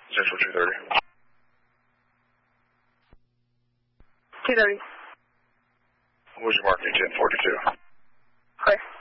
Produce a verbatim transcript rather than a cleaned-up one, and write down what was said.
Central two thirty. two thirty. What was your marking? ten forty-two. Okay.